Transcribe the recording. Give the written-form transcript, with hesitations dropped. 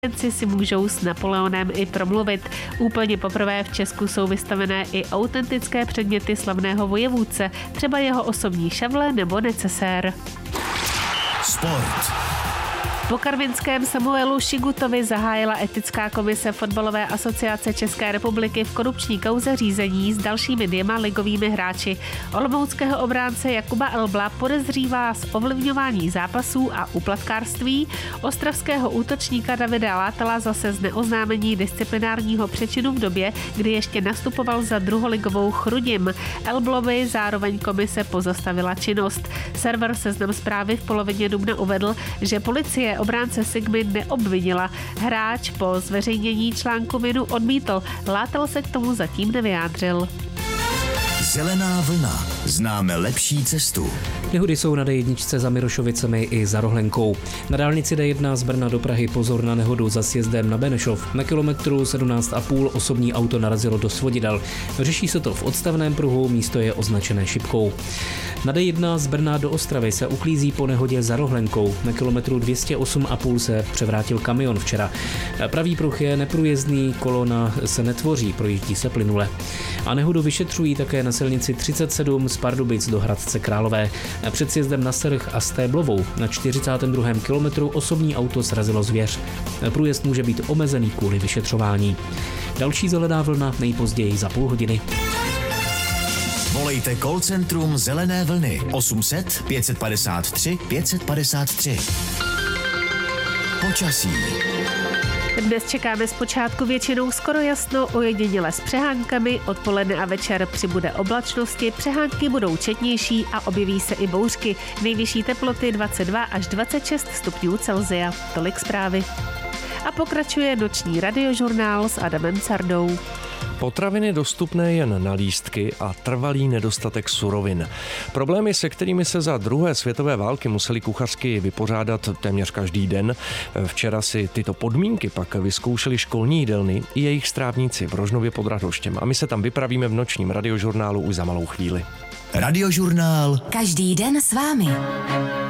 si můžou s Napoleonem i promluvit. Úplně poprvé v Česku jsou vystavené i autentické předměty slavného vojevůdce, třeba jeho osobní šavle nebo necesér. Sport. Po karvinském Samuelu Šigutovi zahájila etická komise Fotbalové asociace České republiky v korupční kauze řízení s dalšími 2 ligovými hráči. Olomouckého obránce Jakuba Elbla podezřívá z ovlivňování zápasů a úplatkářství, ostravského útočníka Davida Látala zase z neoznámení disciplinárního přečinu v době, kdy ještě nastupoval za druholigovou Chrudim. Elblovi zároveň komise pozastavila činnost. Server Seznam Zprávy v polovině dubna uvedl, že policie obránce Sigmy neobvinila. Hráč po zveřejnění článku vinu odmítl. Látel se k tomu zatím nevyjádřil. Zelená vlna. Známe lepší cestu. Nehody jsou na D1 za Mirošovicemi i za Rohlenkou. Na dálnici D1 z Brna do Prahy pozor na nehodu za sjezdem na Benešov. Na kilometru 17,5 osobní auto narazilo do svodidel. Řeší se to v odstavném pruhu, místo je označené šipkou. Na D1 z Brna do Ostravy se uklízí po nehodě za Rohlenkou. Na kilometru 208,5 se převrátil kamion včera. Pravý pruh je neprůjezdný, kolona se netvoří, projíždí se plynule. A nehodu vyšetřují také na silnici 37 z Pardubic do Hradce Králové. Před sjezdem na Srch a Stéblovou na 42. kilometru osobní auto srazilo zvěř. Průjezd může být omezený kvůli vyšetřování. Další zelená vlna nejpozději za půl hodiny. Volejte call centrum Zelené vlny 800 553 553. Počasí. Dnes čekáme zpočátku většinou skoro jasno, ojediněle s přehánkami, odpoledne a večer přibude oblačnosti, přehánky budou četnější a objeví se i bouřky. Nejvyšší teploty 22 až 26 stupňů Celsia. Tolik zprávy. A pokračuje noční radiožurnál s Adamem Cardou. Potraviny dostupné jen na lístky a trvalý nedostatek surovin. Problémy, se kterými se za druhé světové války museli kuchařky vypořádat téměř každý den. Včera si tyto podmínky pak vyzkoušeli školní jídelny i jejich strávníci v Rožnově pod Radhoštěm. A my se tam vypravíme v nočním radiožurnálu už za malou chvíli. Radiožurnál. Každý den s vámi.